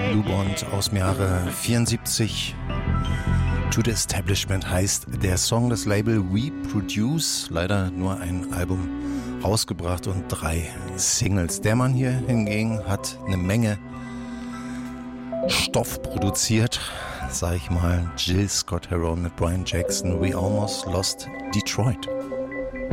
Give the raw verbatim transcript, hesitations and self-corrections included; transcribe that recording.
Blue Bond aus dem Jahre vierundsiebzig. To the Establishment heißt der Song, das Label We Produce. Leider nur ein Album rausgebracht und drei Singles. Der Mann hier hingegen hat eine Menge Stoff produziert, sag ich mal. Jill Scott Heron mit Brian Jackson, We Almost Lost Detroit.